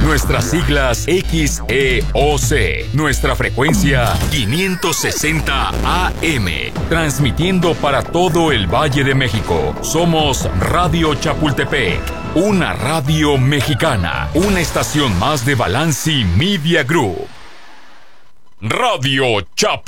Nuestras siglas XEOC. Nuestra frecuencia 560 AM. Transmitiendo para todo el Valle de México. Somos Radio Chapultepec. Una radio mexicana. Una estación más de Balanci Media Group. Radio Chapultepec.